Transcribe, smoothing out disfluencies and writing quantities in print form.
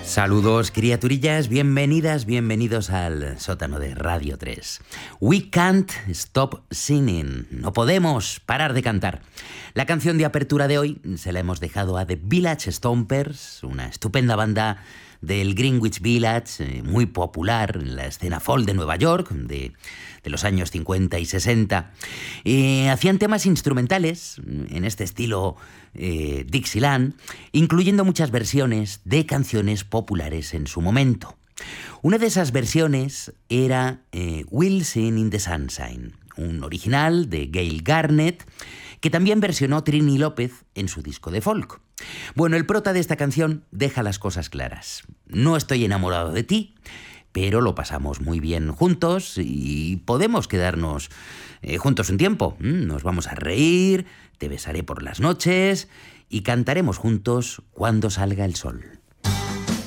Saludos, criaturillas, bienvenidas, bienvenidos al sótano de Radio 3. We can't stop singing. No podemos parar de cantar. La canción de apertura de hoy se la hemos dejado a The Village Stompers, una estupenda banda del Greenwich Village, muy popular en la escena folk de Nueva York, de los años 50 y 60. Hacían temas instrumentales en este estilo Dixieland, incluyendo muchas versiones de canciones populares en su momento. Una de esas versiones era We'll Sing in the Sunshine, un original de Gail Garnett, que también versionó Trini López en su disco de folk. Bueno, el prota de esta canción deja las cosas claras. No estoy enamorado de ti, pero lo pasamos muy bien juntos y podemos quedarnos juntos un tiempo. Nos vamos a reír, te besaré por las noches y cantaremos juntos cuando salga el sol.